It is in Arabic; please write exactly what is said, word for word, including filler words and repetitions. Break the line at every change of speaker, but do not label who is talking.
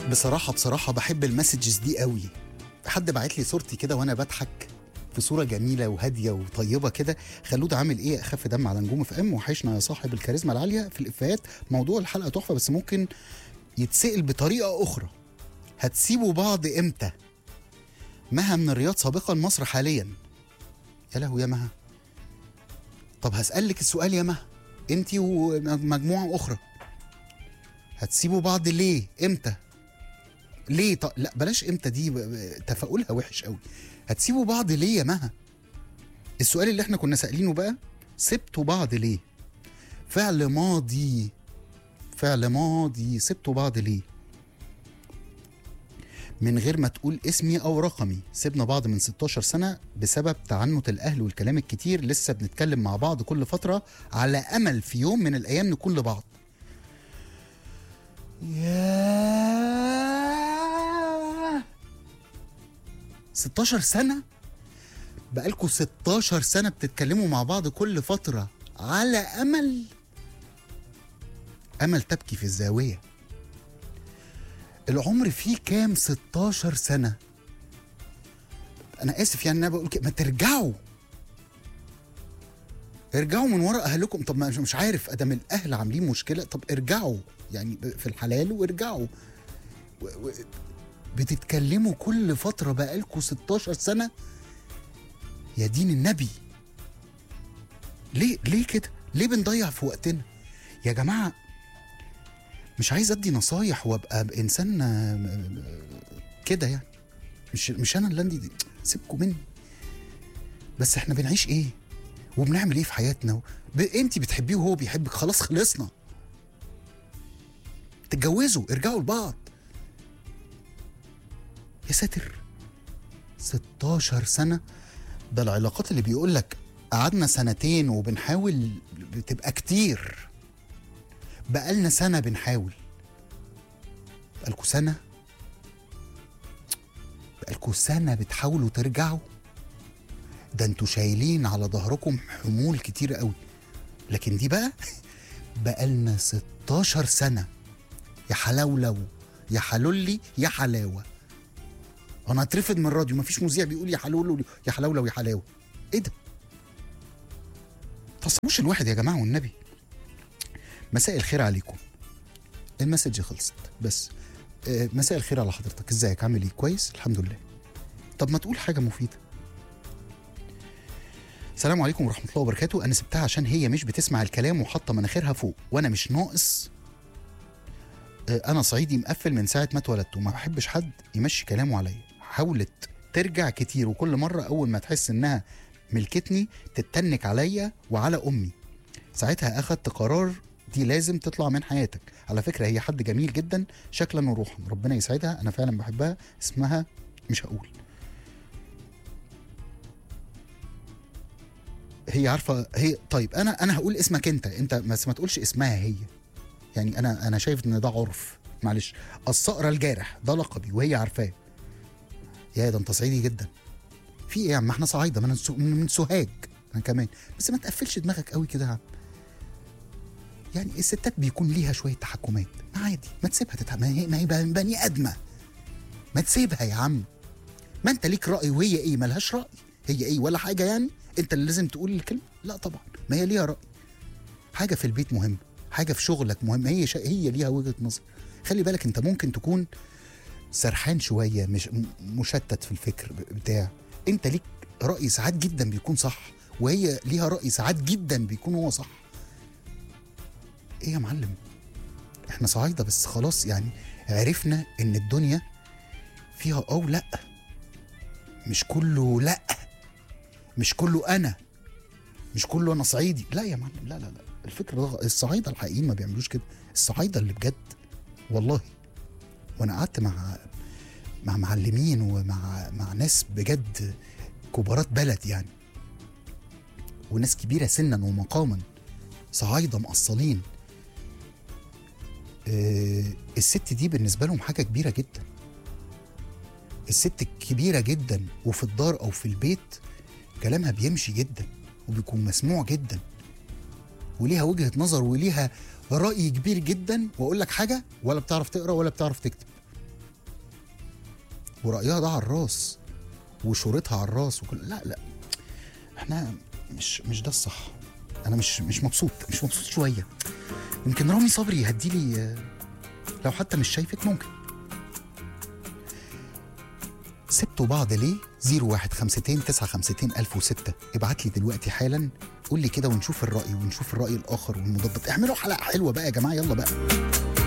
بصراحة بصراحة بحب المسجز دي قوي. حد بعت لي صورتي كده وانا بضحك في صورة جميلة وهادية وطيبة كده. خلود عامل ايه؟ اخف دم على نجوم في ام، وحشنا يا صاحب الكاريزما العالية في الافيهات. موضوع الحلقة تحفة بس ممكن يتسأل بطريقة اخرى. هتسيبوا بعض امتى؟ مها من الرياض سابقا، مصر حاليا. يا لهوي يا مها. طب هسألك السؤال يا مها، انتي ومجموعة اخرى، هتسيبوا بعض ليه؟ امتى؟ ليه؟ طب لا بلاش امتى دي، تفاؤلها وحش قوي. هتسيبوا بعض ليه يا مها؟ السؤال اللي احنا كنا سائلينه بقى، سبتوا بعض ليه؟ فعل ماضي، فعل ماضي، سبتوا بعض ليه؟ من غير ما تقول اسمي او رقمي. سيبنا بعض من ستاشر سنة بسبب تعنت الاهل والكلام الكتير. لسه بنتكلم مع بعض كل فترة على امل في يوم من الايام نكون لبعض. ياه، ستاشر سنة؟ بقالكوا ستاشر سنة بتتكلموا مع بعض كل فترة على أمل؟ أمل تبكي في الزاوية. العمر فيه كام؟ ستاشر سنة. أنا آسف يعني أنا بقول كده، ما ترجعوا، ارجعوا من وراء أهلكم. طب ما مش عارف، أدام الأهل عاملين مشكلة، طب ارجعوا يعني في الحلال وارجعوا. و... و... بتتكلموا كل فترة بقالكوا ستاشر سنة؟ يا دين النبي، ليه ليه كده؟ ليه بنضيع في وقتنا يا جماعة؟ مش عايز ادي نصايح وابقى انسان كده يعني، مش مش انا اللي عندي، سيبكم مني. بس احنا بنعيش ايه وبنعمل ايه في حياتنا؟ ب... انت بتحبيه وهو بيحبك، خلاص خلصنا. تتجوزوا، ارجعوا لبعض. يا ساتر، ستاشر سنة. ده العلاقات اللي بيقول لك قعدنا سنتين وبنحاول بتبقى كتير. بقالنا سنة بنحاول. بقالكوا سنة؟ بقالكوا سنة بتحاولوا ترجعوا؟ ده انتوا شايلين على ظهركم حمول كتير قوي. لكن دي بقى بقالنا ستاشر سنة. يا حلاولو، يا حلولي، يا حلاوة. انا هترفد من الراديو، مفيش مذيع بيقول يا حلولو يا حلاولو يا حلاوة. ايه ده؟ تصبوش الواحد يا جماعة والنبي. مساء الخير عليكم. المسج خلصت بس. آه مساء الخير على حضرتك، ازيك؟ عامل ايه؟ كويس الحمد لله. طب ما تقول حاجة مفيدة. السلام عليكم ورحمة الله وبركاته. انا سبتها عشان هي مش بتسمع الكلام وحاطة مناخيرها فوق، وانا مش ناقص. آه انا صعيدي مقفل من ساعة ما اتولدت وما بحبش حد يمشي كلامه عليا. حاولت ترجع كتير وكل مرة اول ما تحس انها ملكتني تتنك عليا وعلى امي. ساعتها اخدت قرار، دي لازم تطلع من حياتك. على فكرة هي حد جميل جدا شكلا وروحا، ربنا يسعدها، انا فعلا بحبها. اسمها مش هقول. هي عارفة هي. طيب انا انا هقول اسمك انت انت بس ما تقولش اسمها هي. يعني انا انا شايف ان ده عرف، معلش. الصقر الجارح ده لقبي وهي عارفاه. يا ده انت صعيدي جدا. في ايه يا عم؟ احنا صعايده، ما انا من سوهاج انا كمان. بس ما تقفلش دماغك قوي كده يا عم. يعني الستات بيكون ليها شويه تحكمات، ما عادي، ما تسيبها تتحكم، ما هي بني ادمه، ما تسيبها يا عم. ما انت ليك راي وهي ايه؟ ملهاش راي. هي ايه ولا حاجه يعني؟ انت اللي لازم تقول الكلمه؟ لا طبعا، ما هي ليها راي. حاجه في البيت مهمه، حاجه في شغلك مهمه، هي شا... هي ليها وجهه نظر. خلي بالك انت ممكن تكون سرحان شويه، مش مشتت في الفكر بتاع. انت ليك راي ساعات جدا بيكون صح، وهي ليها راي ساعات جدا بيكون هو صح. ايه يا معلم؟ احنا صعايده بس خلاص يعني، عرفنا ان الدنيا فيها او لا، مش كله لا، مش كله انا، مش كله انا صعيدي. لا يا معلم، لا لا لا، الفكره ده الصعايده الحقيقيين ما بيعملوش كده. الصعايده اللي بجد والله، وانا قعدت مع مع معلمين ومع مع ناس بجد كبارات بلد يعني، وناس كبيره سنا ومقاما، صعايده مقصلين. أه الست دي بالنسبه لهم حاجه كبيره جدا. الست الكبيره جدا وفي الدار او في البيت كلامها بيمشي جدا وبيكون مسموع جدا، وليها وجهه نظر وليها راي كبير جدا. واقول لك حاجه، ولا بتعرف تقرا ولا بتعرف تكتب. ورأيها ده على الراس وشورتها على الراس وكل. لا لا احنا مش مش ده الصح. انا مش مش مبسوط مش مبسوط شويه. يمكن رامي صبري يهدي لي، لو حتى مش شايفك ممكن. سبتوا بعض ليه؟ صفر واحد خمستين تسعة خمستين ألف وستة. ابعت لي دلوقتي حالا، قول لي كده ونشوف الرأي ونشوف الرأي الآخر والمضادات. اعملوا حلقة حلوة بقى يا جماعة، يلا بقى.